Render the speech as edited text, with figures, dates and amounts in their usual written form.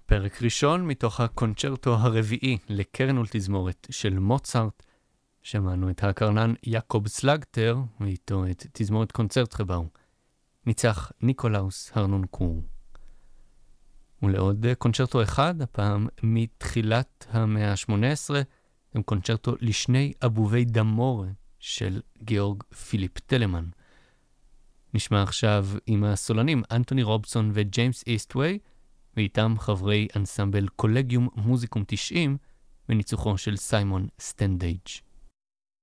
פרק ראשון מתוך הקונצ'רטו הרביעי לקרן ולתזמורת של מוצרט. שמענו את הקרנן יעקב סלגטר ואיתו את תזמורת קונצרטחבאו. ניצח ניקולאוס הרנונקור. ולעוד קונצ'רטו אחד, הפעם מתחילת המאה ה-18, הם קונצ'רטו לשני אבובי דמור של גיאורג פיליפ טלמן. נשמע עכשיו עם הסולנים אנטוני רובסון וג'יימס איסטווי, ואיתם חברי אנסמבל קולגיום מוזיקום 90 וניצוחו של סיימון סטנדייג'.